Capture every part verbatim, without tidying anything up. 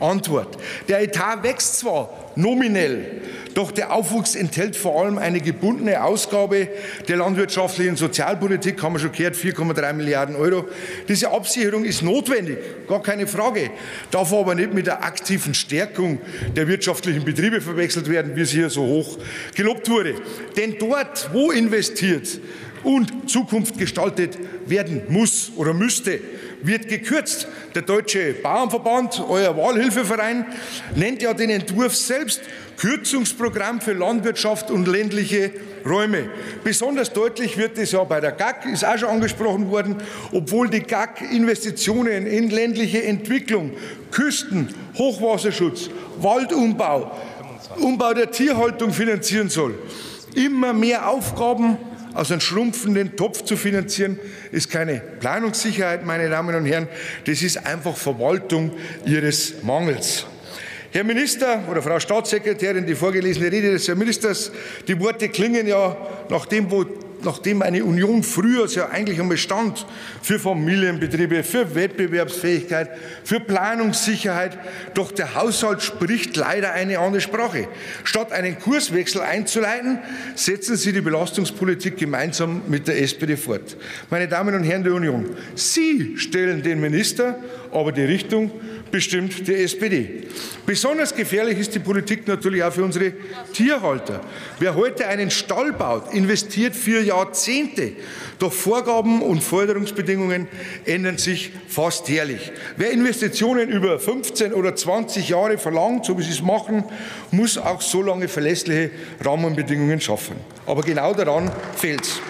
Antwort. Der Etat wächst zwar nominell, doch der Aufwuchs enthält vor allem eine gebundene Ausgabe der landwirtschaftlichen Sozialpolitik, haben wir schon gehört, vier Komma drei Milliarden Euro. Diese Absicherung ist notwendig, gar keine Frage, darf aber nicht mit der aktiven Stärkung der wirtschaftlichen Betriebe verwechselt werden, wie es hier so hoch gelobt wurde. Denn dort, wo investiert und Zukunft gestaltet werden muss oder müsste, wird gekürzt. Der Deutsche Bauernverband, euer Wahlhilfeverein, nennt ja den Entwurf selbst Kürzungsprogramm für Landwirtschaft und ländliche Räume. Besonders deutlich wird es ja bei der G A G, ist auch schon angesprochen worden, obwohl die G A G Investitionen in ländliche Entwicklung, Küsten, Hochwasserschutz, Waldumbau, Umbau der Tierhaltung finanzieren soll. Immer mehr Aufgaben aus einem schrumpfenden Topf zu finanzieren, ist keine Planungssicherheit, meine Damen und Herren. Das ist einfach Verwaltung Ihres Mangels. Herr Minister oder Frau Staatssekretärin, die vorgelesene Rede des Herrn Ministers, die Worte klingen ja nach dem, wo nachdem eine Union früher ja eigentlich einmal stand für Familienbetriebe, für Wettbewerbsfähigkeit, für Planungssicherheit. Doch der Haushalt spricht leider eine andere Sprache. Statt einen Kurswechsel einzuleiten, setzen Sie die Belastungspolitik gemeinsam mit der S P D fort. Meine Damen und Herren der Union, Sie stellen den Minister, aber die Richtung bestimmt die S P D. Besonders gefährlich ist die Politik natürlich auch für unsere Tierhalter. Wer heute einen Stall baut, investiert für Jahrzehnte. Doch Vorgaben und Förderungsbedingungen ändern sich fast jährlich. Wer Investitionen über fünfzehn oder zwanzig Jahre verlangt, so wie Sie es machen, muss auch so lange verlässliche Rahmenbedingungen schaffen. Aber genau daran fehlt es.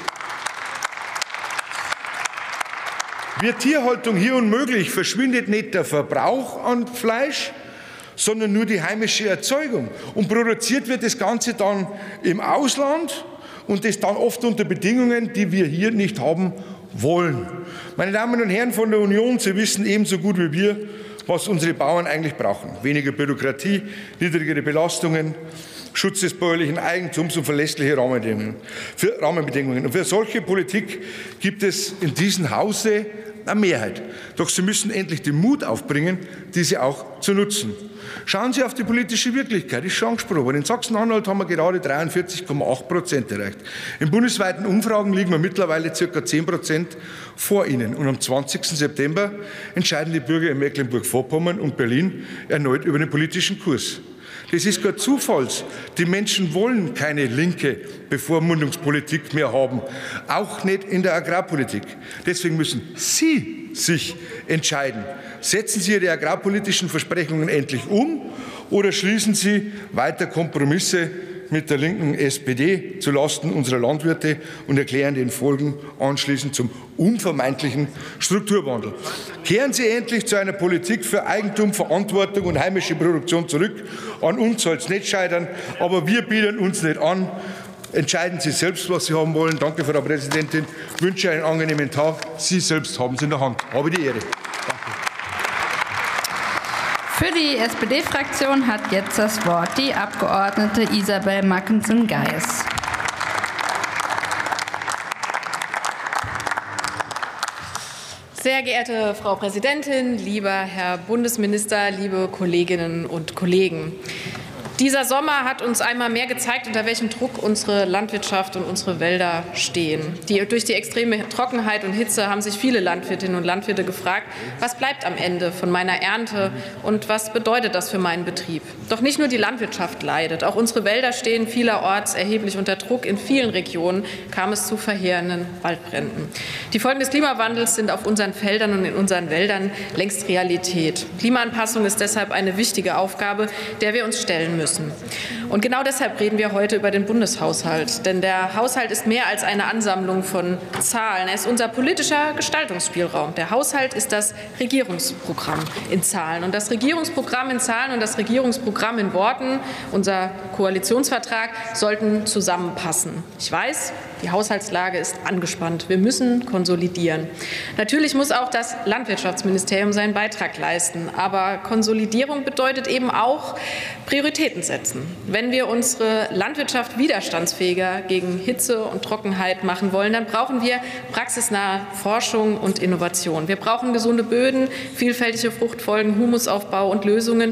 Wird Tierhaltung hier unmöglich, verschwindet nicht der Verbrauch an Fleisch, sondern nur die heimische Erzeugung. Und produziert wird das Ganze dann im Ausland und das dann oft unter Bedingungen, die wir hier nicht haben wollen. Meine Damen und Herren von der Union, Sie wissen ebenso gut wie wir, was unsere Bauern eigentlich brauchen. Weniger Bürokratie, niedrigere Belastungen, Schutz des bäuerlichen Eigentums und verlässliche Rahmenbedingungen. Für Rahmenbedingungen. Und für solche Politik gibt es in diesem Hause eine Mehrheit. Doch Sie müssen endlich den Mut aufbringen, diese auch zu nutzen. Schauen Sie auf die politische Wirklichkeit, ist schon angesprochen. In Sachsen-Anhalt haben wir gerade dreiundvierzig Komma acht Prozent erreicht. In bundesweiten Umfragen liegen wir mittlerweile ca. zehn Prozent vor Ihnen. Und am zwanzigsten September entscheiden die Bürger in Mecklenburg-Vorpommern und Berlin erneut über den politischen Kurs. Das ist kein Zufall. Die Menschen wollen keine linke Bevormundungspolitik mehr haben, auch nicht in der Agrarpolitik. Deswegen müssen Sie sich entscheiden. Setzen Sie Ihre agrarpolitischen Versprechungen endlich um oder schließen Sie weiter Kompromisse mit der linken S P D zulasten unserer Landwirte und erklären den Folgen anschließend zum unvermeidlichen Strukturwandel. Kehren Sie endlich zu einer Politik für Eigentum, Verantwortung und heimische Produktion zurück. An uns soll es nicht scheitern, aber wir bieten uns nicht an. Entscheiden Sie selbst, was Sie haben wollen. Danke, Frau Präsidentin. Ich wünsche einen angenehmen Tag. Sie selbst haben es in der Hand. Habe die Ehre. Für die S P D-Fraktion hat jetzt das Wort die Abgeordnete Isabel Mackensen-Geis. Sehr geehrte Frau Präsidentin, lieber Herr Bundesminister, liebe Kolleginnen und Kollegen! Dieser Sommer hat uns einmal mehr gezeigt, unter welchem Druck unsere Landwirtschaft und unsere Wälder stehen. Die, durch die extreme Trockenheit und Hitze haben sich viele Landwirtinnen und Landwirte gefragt, was bleibt am Ende von meiner Ernte und was bedeutet das für meinen Betrieb? Doch nicht nur die Landwirtschaft leidet, auch unsere Wälder stehen vielerorts erheblich unter Druck. In vielen Regionen kam es zu verheerenden Waldbränden. Die Folgen des Klimawandels sind auf unseren Feldern und in unseren Wäldern längst Realität. Klimaanpassung ist deshalb eine wichtige Aufgabe, der wir uns stellen müssen. Und genau deshalb reden wir heute über den Bundeshaushalt. Denn der Haushalt ist mehr als eine Ansammlung von Zahlen. Er ist unser politischer Gestaltungsspielraum. Der Haushalt ist das Regierungsprogramm in Zahlen. Und das Regierungsprogramm in Zahlen und das Regierungsprogramm in Worten, unser Koalitionsvertrag, sollten zusammenpassen. Ich weiß, die Haushaltslage ist angespannt. Wir müssen konsolidieren. Natürlich muss auch das Landwirtschaftsministerium seinen Beitrag leisten. Aber Konsolidierung bedeutet eben auch Prioritäten setzen. Wenn wir unsere Landwirtschaft widerstandsfähiger gegen Hitze und Trockenheit machen wollen, dann brauchen wir praxisnahe Forschung und Innovation. Wir brauchen gesunde Böden, vielfältige Fruchtfolgen, Humusaufbau und Lösungen